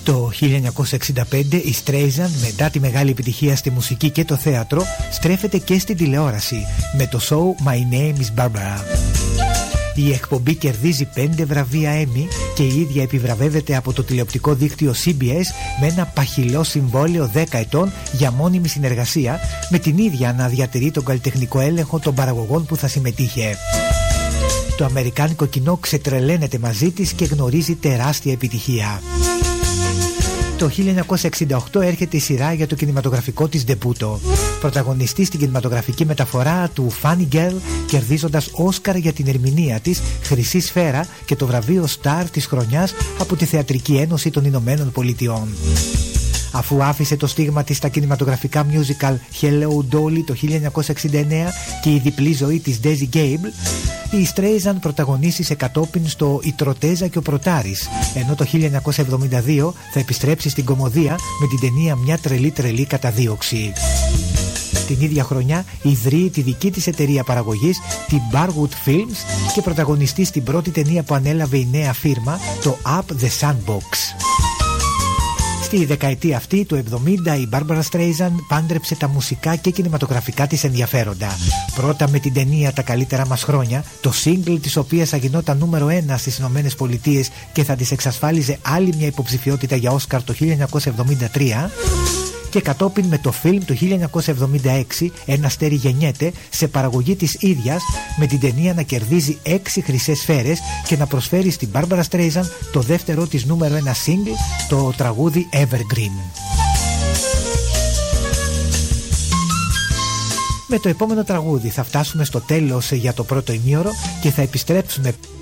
Το 1965 η Streisand, μετά τη μεγάλη επιτυχία στη μουσική και το θέατρο, στρέφεται και στην τηλεόραση με το show My Name is Barbara. Η εκπομπή κερδίζει 5 βραβεία Emmy και η ίδια επιβραβεύεται από το τηλεοπτικό δίκτυο CBS με ένα παχυλό συμβόλαιο 10 ετών για μόνιμη συνεργασία, με την ίδια να διατηρεί τον καλλιτεχνικό έλεγχο των παραγωγών που θα συμμετείχε. Το αμερικάνικο κοινό ξετρελαίνεται μαζί της και γνωρίζει τεράστια επιτυχία. Το 1968 έρχεται η σειρά για το κινηματογραφικό της ντεμπούτο. Πρωταγωνιστή στην κινηματογραφική μεταφορά του Funny Girl, κερδίζοντας Όσκαρ για την ερμηνεία της, Χρυσή Σφαίρα και το βραβείο Star της χρονιάς από τη Θεατρική Ένωση των Ηνωμένων Πολιτειών. Αφού άφησε το στίγμα της στα κινηματογραφικά musical Hello Dolly το 1969 και η διπλή ζωή της Daisy Gable, η Streisand πρωταγωνίσει κατόπιν στο «Η Τροτέζα και ο Πρωτάρης», ενώ το 1972 θα επιστρέψει στην κωμωδία με την ταινία «Μια τρελή καταδίωξη». Την ίδια χρονιά ιδρύει τη δική της εταιρεία παραγωγής, την Barwood Films, και πρωταγωνιστεί στην πρώτη ταινία που ανέλαβε η νέα φίρμα, το Up the Sandbox. Στη δεκαετία αυτή, του 70, η Barbara Streisand πάντρεψε τα μουσικά και κινηματογραφικά της ενδιαφέροντα. Πρώτα με την ταινία «Τα καλύτερα μας χρόνια», το single της οποίας θα γινόταν νούμερο 1 στις Ηνωμένες Πολιτείες και θα της εξασφάλιζε άλλη μια υποψηφιότητα για Όσκαρ το 1973. Και κατόπιν με το φιλμ του 1976 «Ένα αστέρι γεννιέται», σε παραγωγή της ίδιας, με την ταινία να κερδίζει 6 χρυσές σφαίρες και να προσφέρει στην Barbara Streisand το δεύτερο της νούμερο 1 single, το τραγούδι Evergreen. Με το επόμενο τραγούδι θα φτάσουμε στο τέλος για το πρώτο ημίωρο και θα επιστρέψουμε